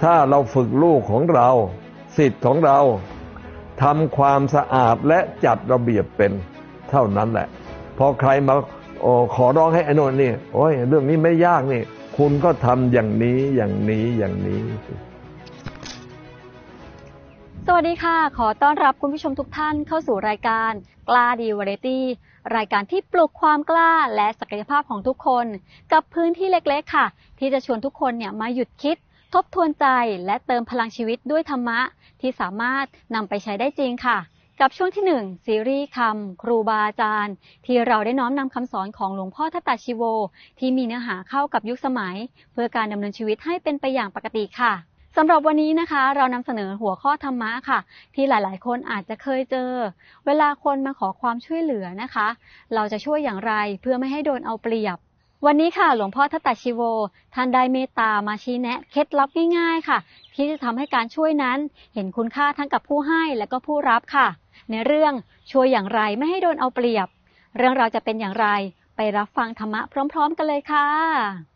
ถ้าเราฝึกลูกของเราศิษย์ของเราทำความสะอาดและจัดระเบียบเป็นเท่านั้นแหละพอใครมาขอร้องให้ไอ้โน่นนี่โอ้ยเรื่องนี้ไม่ยากนี่คุณก็ทำอย่างนี้อย่างนี้อย่างนี้สวัสดีค่ะขอต้อนรับคุณผู้ชมทุกท่านเข้าสู่รายการกล้าดีวาไรตี้รายการที่ปลุกความกล้าและศักยภาพของทุกคนกับพื้นที่เล็กๆค่ะที่จะชวนทุกคนเนี่ยมาหยุดคิดทบทวนใจและเติมพลังชีวิตด้วยธรรมะที่สามารถนำไปใช้ได้จริงค่ะกับช่วงที่1ซีรีส์คำครูบาอาจารย์ที่เราได้น้อมนำคำสอนของหลวงพ่อทัตตาชีโวที่มีเนื้อหาเข้ากับยุคสมัยเพื่อการดำเนินชีวิตให้เป็นไปอย่างปกติค่ะสำหรับวันนี้นะคะเรานำเสนอหัวข้อธรรมะค่ะที่หลายๆคนอาจจะเคยเจอเวลาคนมาขอความช่วยเหลือนะคะเราจะช่วยอย่างไรเพื่อไม่ให้โดนเอาเปรียบวันนี้ค่ะหลวงพ่อทัตตาชีโวท่านได้เมตตามาชี้แนะเคล็ดลับง่ายๆค่ะที่จะทำให้การช่วยนั้นเห็นคุณค่าทั้งกับผู้ให้และก็ผู้รับค่ะในเรื่องช่วยอย่างไรไม่ให้โดนเอาเปรียบเรื่องเราจะเป็นอย่างไรไปรับฟังธรรมะพร้อมๆกันเลยค่ะ